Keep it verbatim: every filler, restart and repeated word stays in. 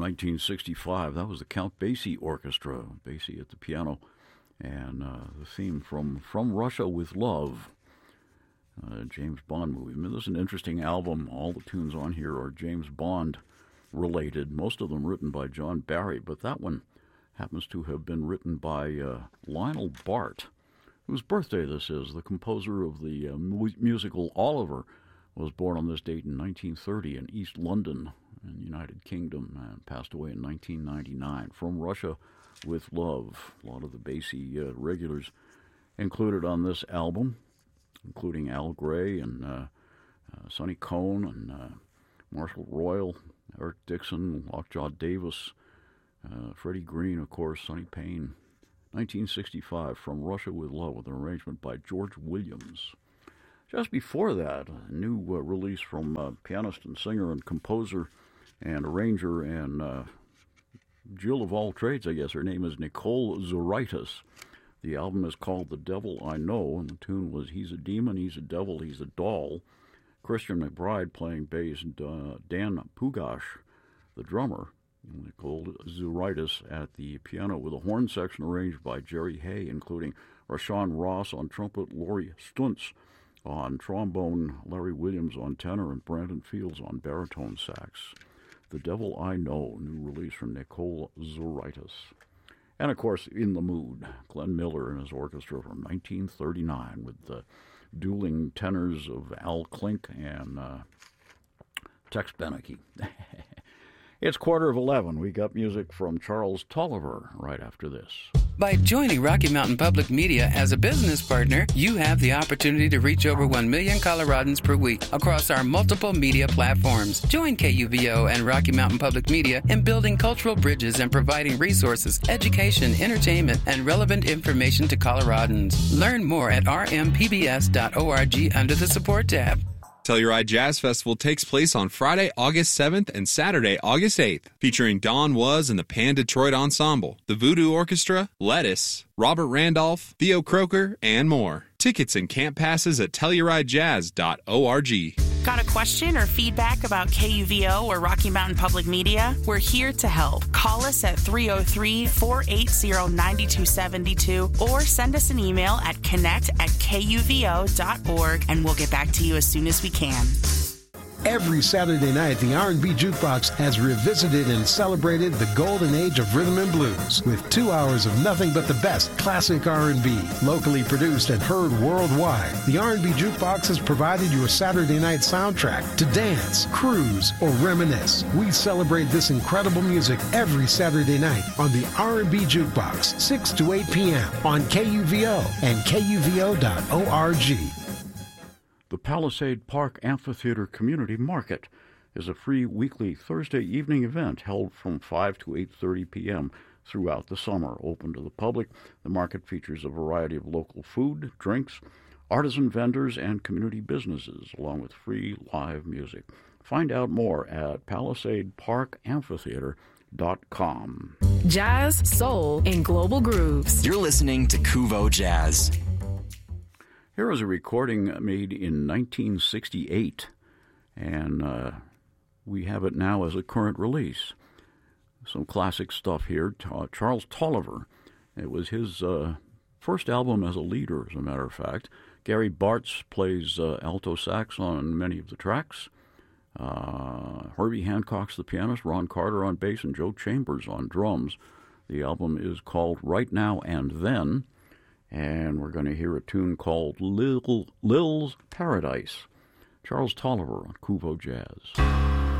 nineteen sixty-five. That was the Count Basie Orchestra, Basie at the piano, and uh, the theme from From Russia with Love, uh, James Bond movie. I mean, this is an interesting album. All the tunes on here are James Bond related, most of them written by John Barry, but that one happens to have been written by uh, Lionel Bart, whose birthday this is. The composer of the uh, mu- musical Oliver was born on this date in nineteen thirty in East London in the United Kingdom and passed away in nineteen ninety-nine. From Russia with Love. A lot of the Basie uh, regulars included on this album, including Al Gray and uh, uh, Sonny Cohn and uh, Marshall Royal, Eric Dixon, Lockjaw Davis, uh, Freddie Green, of course, Sonny Payne. nineteen sixty-five, From Russia with Love, with an arrangement by George Williams. Just before that, a new uh, release from uh, pianist and singer and composer and arranger and uh, Jill of all trades, I guess. Her name is Nicole Zouraitis. The album is called The Devil I Know, and the tune was He's a Demon, He's a Devil, He's a Doll. Christian McBride playing bass, and uh, Dan Pugash, the drummer. Nicole Zouraitis at the piano with a horn section arranged by Jerry Hay, including Rashawn Ross on trumpet, Laurie Stuntz on trombone, Larry Williams on tenor, and Brandon Fields on baritone sax. The Devil I Know, new release from Nicole Zouraitis. And, of course, In the Mood, Glenn Miller and his orchestra from nineteen thirty-nine with the dueling tenors of Al Klink and uh, Tex Beneke. It's quarter of eleven. We got music from Charles Tolliver right after this. By joining Rocky Mountain Public Media as a business partner, you have the opportunity to reach over one million Coloradans per week across our multiple media platforms. Join K U V O and Rocky Mountain Public Media in building cultural bridges and providing resources, education, entertainment, and relevant information to Coloradans. Learn more at r m p b s dot org under the Support tab. Telluride Jazz Festival takes place on Friday, August seventh and Saturday, August eighth, featuring Don Was and the Pan Detroit Ensemble, the Voodoo Orchestra, Lettuce, Robert Randolph, Theo Croker, and more. Tickets and camp passes at telluride jazz dot org. Got a question or feedback about K U V O or Rocky Mountain Public Media? We're here to help. Call us at three oh three, four eight zero, nine two seven two or send us an email at connect at k u v o dot org and we'll get back to you as soon as we can. Every Saturday night, the R and B Jukebox has revisited and celebrated the golden age of rhythm and blues with two hours of nothing but the best classic R and B, locally produced and heard worldwide. The R and B Jukebox has provided your Saturday night soundtrack to dance, cruise, or reminisce. We celebrate this incredible music every Saturday night on the R and B Jukebox, six to eight p.m. on K U V O and k u v o dot org. The Palisade Park Amphitheater Community Market is a free weekly Thursday evening event held from five to eight thirty p.m. throughout the summer, open to the public. The market features a variety of local food, drinks, artisan vendors, and community businesses, along with free live music. Find out more at palisade park amphitheater dot com. Jazz, soul, and global grooves. You're listening to Kuvo Jazz. Here is a recording made in nineteen sixty-eight, and uh, we have it now as a current release. Some classic stuff here. Uh, Charles Tolliver. It was his uh, first album as a leader, as a matter of fact. Gary Bartz plays uh, alto sax on many of the tracks. Uh, Herbie Hancock's the pianist, Ron Carter on bass, and Joe Chambers on drums. The album is called Right Now and Then. And we're going to hear a tune called Lil, Lil's Paradise. Charles Tolliver on Kuvo Jazz.